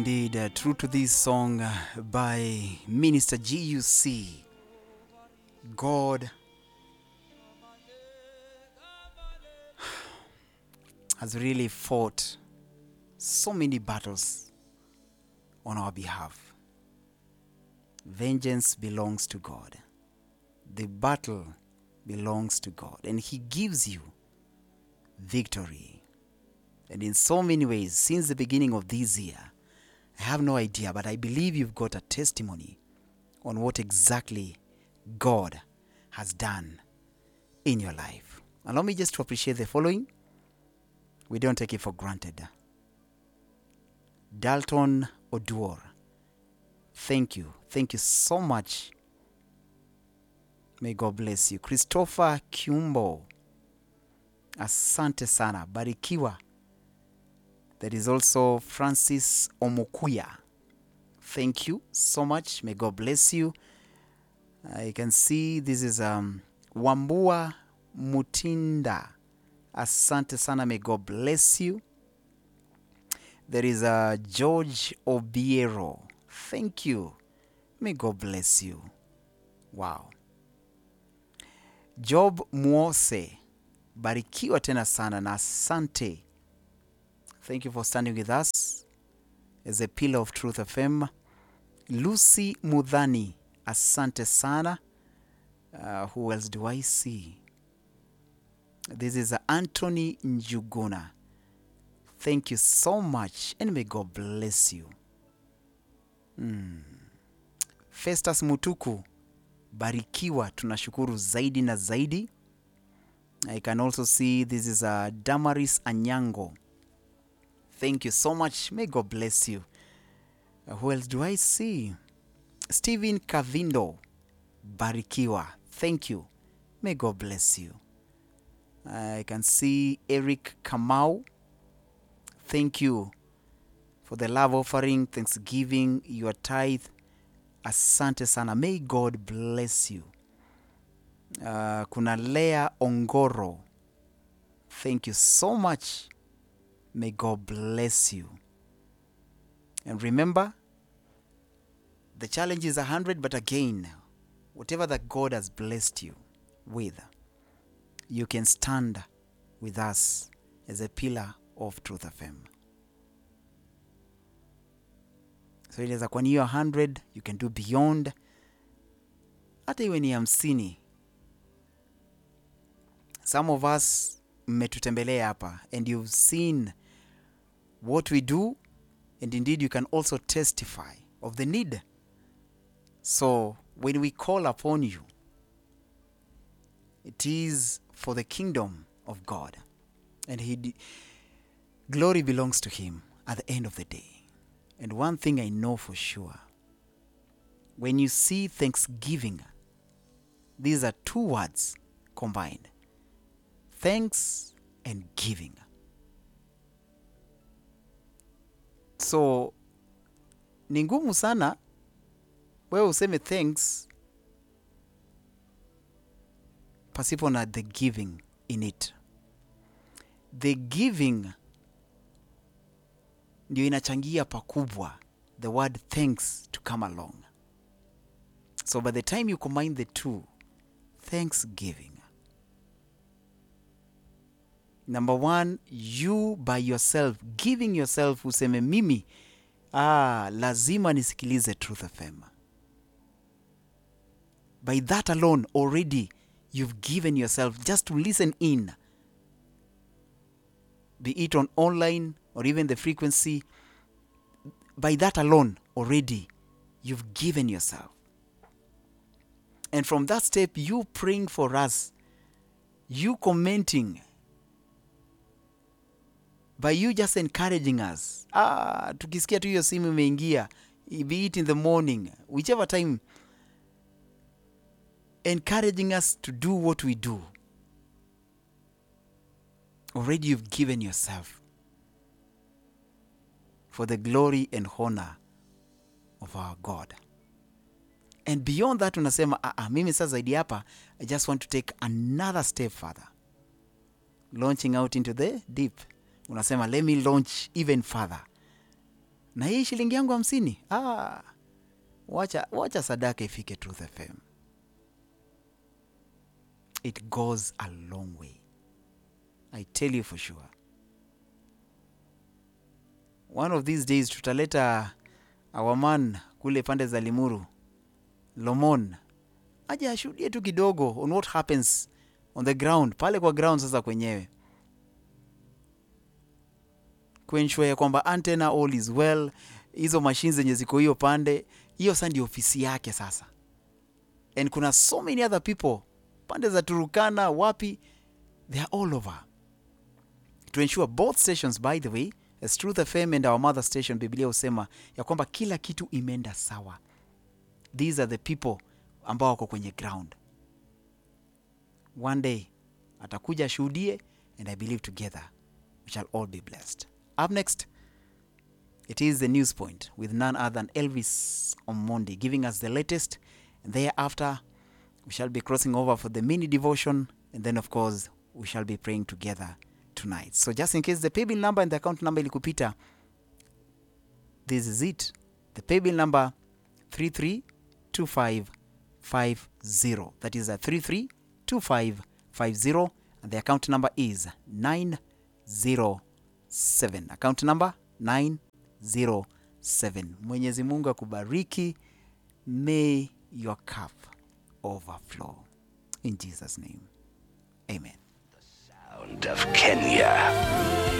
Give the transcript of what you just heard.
Indeed, true to this song by Minister GUC, God has really fought so many battles on our behalf. Vengeance belongs to God. The battle belongs to God, and He gives you victory. And in so many ways, since the beginning of this year, I have no idea, but I believe you've got a testimony on what exactly God has done in your life. Allow me just to appreciate the following. We don't take it for granted. Dalton Oduor, thank you. Thank you so much. May God bless you. Christopher Kiumbo, asante sana. Barikiwa. There is also Francis Omokuya. Thank you so much. May God bless you. I can see this is Wambua Mutinda. Asante sana. May God bless you. There is George Obiero. Thank you. May God bless you. Wow. Job Mwose. Barikiwa tena sana na asante. Thank you for standing with us as a pillar of Truth FM. Lucy Mudhani, asante sana. Who else do I see? This is Anthony Njuguna. Thank you so much, and may God bless you. Festus Mutuku, barikiwa, tunashukuru zaidi na zaidi. I can also see this is Damaris Anyango. Thank you so much. May God bless you. Who else do I see? Stephen Kavindo, barikiwa. Thank you. May God bless you. I can see Eric Kamau. Thank you for the love offering, thanksgiving, your tithe. Asante sana. May God bless you. Kuna Lea Ongoro. Thank you so much. May God bless you. And remember, the challenge is 100, but again, whatever that God has blessed you with, you can stand with us as a pillar of Truth FM. So it is like when you're 100, you can do beyond. Hata iwe ni 50. Some of us mmetutembelea hapa, and you've seen what we do, and indeed you can also testify of the need. So when we call upon you, it is for the kingdom of God, and glory belongs to Him at the end of the day. And one thing I know for sure, when you see thanksgiving, these are two words combined: thanks and giving. So ni ngumu sana wewe useme thanks pasipo na the giving in it. The giving ndio inachangia pakubwa the word thanks to come along. So by the time you combine the two, thanksgiving, number one, you by yourself, giving yourself, useme mimi, lazima nisikilize Truth FM. By that alone, already, you've given yourself just to listen in. Be it on online or even the frequency. By that alone, already, you've given yourself. And from that step, you praying for us, you commenting, by you just encouraging us. Tukisikia tu hiyo simu imeingia, be it in the morning, whichever time, encouraging us to do what we do. Already you've given yourself for the glory and honor of our God. And beyond that, unasema, mimi sasa zaidi hapa, I just want to take another step further. Launching out into the deep. Unasema, let me launch even further. Na hii shilingi yangu 50. Wacha sadaka ifike Truth FM. It goes a long way. I tell you for sure. One of these days tutaleta our man kule pande za Limuru, Lomon, aje ashuhudie tu kidogo on what happens on the ground, pale kwa ground sasa kwenyewe. Kuensure ya kwamba antenna all is well, hizo machines zenye ziko hiyo pande, hiyo sasa ndio ofisi yake sasa. And kuna so many other people, pande za Turukana, wapi, they are all over. To ensure both stations, by the way, as Truth FM and our mother station, Biblia husema ya kwamba kila kitu imeenda sawa. These are the people ambao wako kwenye ground. One day, atakuja shuhudie, and I believe together we shall all be blessed. Up next, it is the News Point with none other than Elvis Omondi giving us the latest. And thereafter, we shall be crossing over for the mini devotion. And then, of course, we shall be praying together tonight. So just in case the paybill number and the account number ilikupita, this is it. The paybill number 332550. That is a 332550. And the account number is 907. Account number 907. Mwenyezi Mungu akubariki. May your cup overflow. In Jesus' name. Amen. The sound of Kenya.